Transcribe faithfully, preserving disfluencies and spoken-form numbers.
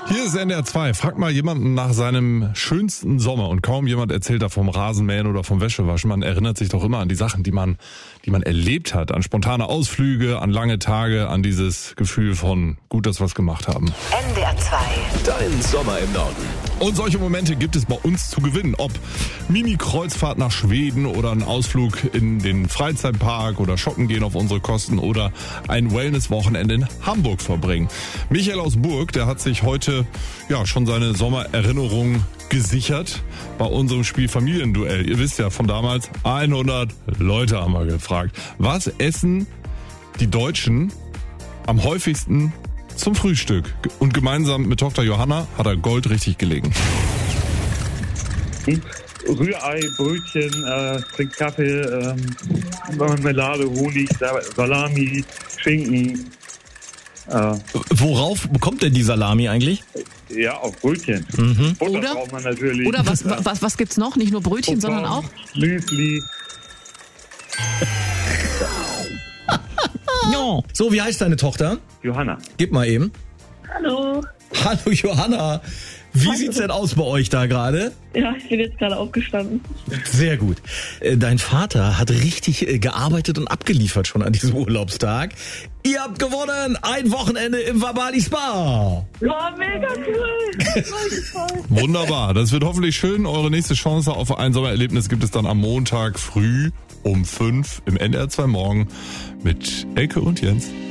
Hier ist N D R zwei. Frag mal jemanden nach seinem schönsten Sommer und kaum jemand erzählt da vom Rasenmähen oder vom Wäschewaschen. Man erinnert sich doch immer an die Sachen, die man, die man erlebt hat. An spontane Ausflüge, an lange Tage, an dieses Gefühl von gut, dass wir es gemacht haben. N D R zwei. Dein Sommer im Norden. Und solche Momente gibt es bei uns zu gewinnen. Ob Mini-Kreuzfahrt nach Schweden oder ein Ausflug in den Freizeitpark oder shoppen gehen auf unsere Kosten oder ein Wellness-Wochenende in Hamburg verbringen. Michael aus Burg, der hat sich heute ja schon seine Sommererinnerung gesichert bei unserem Spiel Familienduell. Ihr wisst ja von damals, hundert Leute haben wir gefragt. Was essen die Deutschen am häufigsten zum Frühstück? Und gemeinsam mit Tochter Johanna hat er Gold richtig gelegen. Rührei, Brötchen, äh, trink Kaffee, ähm, Marmelade, Honig, Salami, Schinken. Äh, Worauf kommt denn die Salami eigentlich? Ja, auf Brötchen. Mhm. Butter Oder? braucht man natürlich. Oder was, was, was gibt's noch? Nicht nur Brötchen, sondern auch? Müsli. Ja. So, wie heißt deine Tochter? Johanna. Gib mal eben. Hallo. Hallo Johanna. Wie sieht's denn aus bei euch da gerade? Ja, ich bin jetzt gerade aufgestanden. Sehr gut. Äh, Dein Vater hat richtig äh, gearbeitet und abgeliefert schon an diesem Urlaubstag. Ihr habt gewonnen! Ein Wochenende im Wabali Spa! Ja, mega cool. Voll. Wunderbar, das wird hoffentlich schön. Eure nächste Chance auf ein Sommererlebnis gibt es dann am Montag früh um fünf im N D R zwei Morgen mit Elke und Jens.